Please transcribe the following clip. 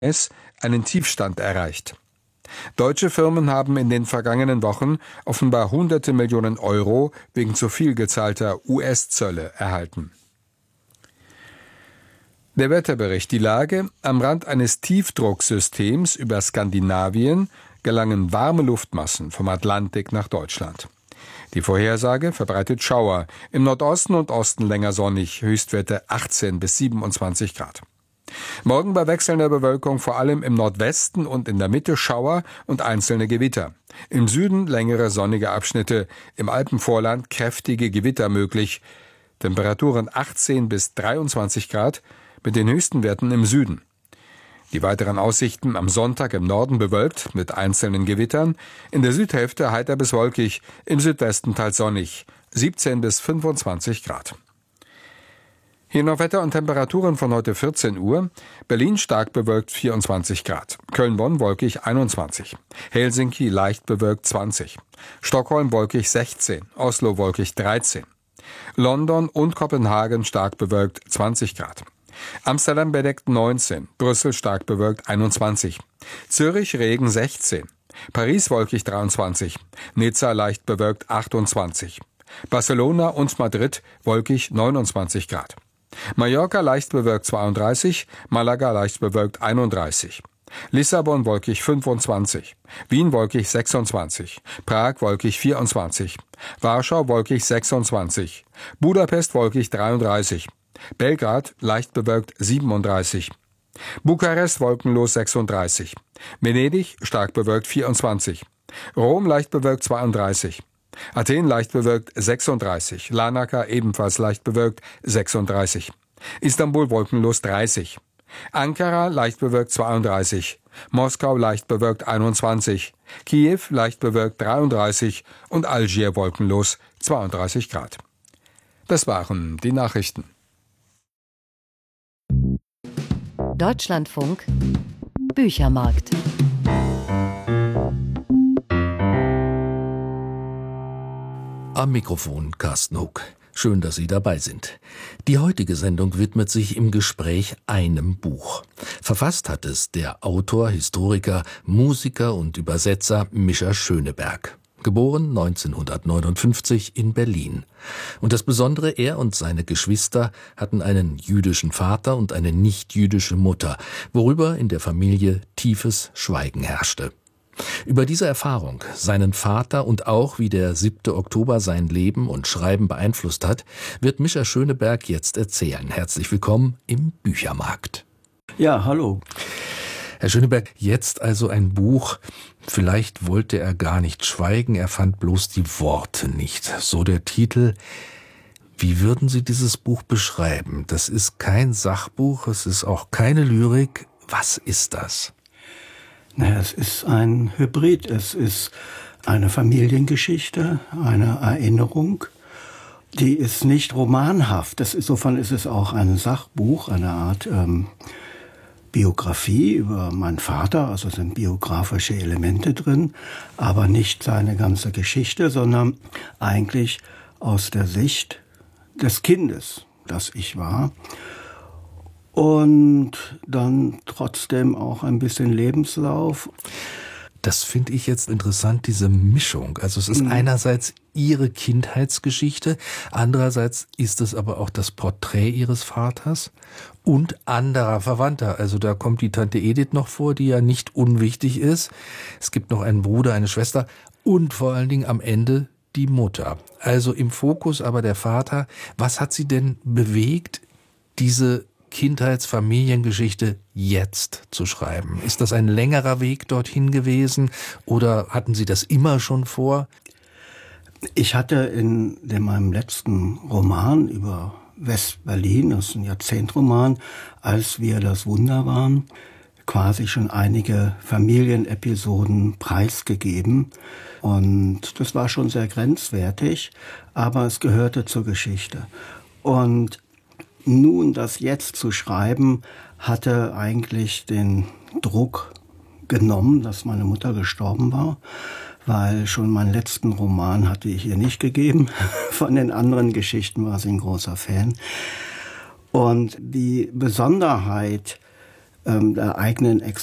es einen Tiefstand erreicht. Deutsche Firmen haben in den vergangenen Wochen offenbar hunderte Millionen Euro wegen zu viel gezahlter US-Zölle erhalten. Der Wetterbericht: Die Lage: Am Rand eines Tiefdrucksystems über Skandinavien gelangen warme Luftmassen vom Atlantik nach Deutschland. Die Vorhersage verbreitet Schauer, im Nordosten und Osten länger sonnig, Höchstwerte 18 bis 27 Grad. Morgen bei wechselnder Bewölkung vor allem im Nordwesten und in der Mitte Schauer und einzelne Gewitter. Im Süden längere sonnige Abschnitte, im Alpenvorland kräftige Gewitter möglich. Temperaturen 18 bis 23 Grad mit den höchsten Werten im Süden. Die weiteren Aussichten: am Sonntag im Norden bewölkt mit einzelnen Gewittern, in der Südhälfte heiter bis wolkig, im Südwesten teils sonnig, 17 bis 25 Grad. Hier noch Wetter und Temperaturen von heute 14 Uhr. Berlin stark bewölkt 24 Grad. Köln-Bonn wolkig 21. Helsinki leicht bewölkt 20. Stockholm wolkig 16. Oslo wolkig 13. London und Kopenhagen stark bewölkt 20 Grad. Amsterdam bedeckt 19. Brüssel stark bewölkt 21. Zürich Regen 16. Paris wolkig 23. Nizza leicht bewölkt 28. Barcelona und Madrid wolkig 29 Grad. Mallorca leicht bewölkt 32, Malaga leicht bewölkt 31. Lissabon wolkig 25, Wien wolkig 26, Prag wolkig 24, Warschau wolkig 26, Budapest wolkig 33, Belgrad leicht bewölkt 37, Bukarest wolkenlos 36, Venedig stark bewölkt 24, Rom leicht bewölkt 32, Athen leicht bewölkt 36, Larnaca ebenfalls leicht bewölkt 36, Istanbul wolkenlos 30, Ankara leicht bewölkt 32, Moskau leicht bewölkt 21, Kiew leicht bewölkt 33 und Algier wolkenlos 32 Grad. Das waren die Nachrichten. Deutschlandfunk Büchermarkt. Am Mikrofon Carsten Huck. Schön, dass Sie dabei sind. Die heutige Sendung widmet sich im Gespräch einem Buch. Verfasst hat es der Autor, Historiker, Musiker und Übersetzer Mischa Schöneberg. Geboren 1959 in Berlin. Und das Besondere: er und seine Geschwister hatten einen jüdischen Vater und eine nicht-jüdische Mutter, worüber in der Familie tiefes Schweigen herrschte. Über diese Erfahrung, seinen Vater und auch wie der 7. Oktober sein Leben und Schreiben beeinflusst hat, wird Mischa Schöneberg jetzt erzählen. Herzlich willkommen im Büchermarkt. Ja, hallo. Herr Schöneberg, jetzt also ein Buch. Vielleicht wollte er gar nicht schweigen, er fand bloß die Worte nicht. So der Titel. Wie würden Sie dieses Buch beschreiben? Das ist kein Sachbuch, es ist auch keine Lyrik. Was ist das? Naja, es ist ein Hybrid. Es ist eine Familiengeschichte, eine Erinnerung. Die ist nicht romanhaft. Insofern ist es auch ein Sachbuch, eine Art Biografie über meinen Vater. Also sind biografische Elemente drin, aber nicht seine ganze Geschichte, sondern eigentlich aus der Sicht des Kindes, das ich war. Und dann trotzdem auch ein bisschen Lebenslauf. Das finde ich jetzt interessant, diese Mischung. Also es ist einerseits Ihre Kindheitsgeschichte, andererseits ist es aber auch das Porträt Ihres Vaters und anderer Verwandter. Also da kommt die Tante Edith noch vor, die ja nicht unwichtig ist. Es gibt noch einen Bruder, eine Schwester und vor allen Dingen am Ende die Mutter. Also im Fokus aber der Vater. Was hat Sie denn bewegt, diese Kindheitsfamiliengeschichte jetzt zu schreiben? Ist das ein längerer Weg dorthin gewesen oder hatten Sie das immer schon vor? Ich hatte in meinem letzten Roman über West-Berlin, das ist ein Jahrzehntroman, Als wir das Wunder waren, quasi schon einige Familienepisoden preisgegeben. Und das war schon sehr grenzwertig, aber es gehörte zur Geschichte. Und nun das jetzt zu schreiben, hatte eigentlich den Druck genommen, dass meine Mutter gestorben war, weil schon meinen letzten Roman hatte ich ihr nicht gegeben. Von den anderen Geschichten war sie ein großer Fan. Und die Besonderheit der eigenen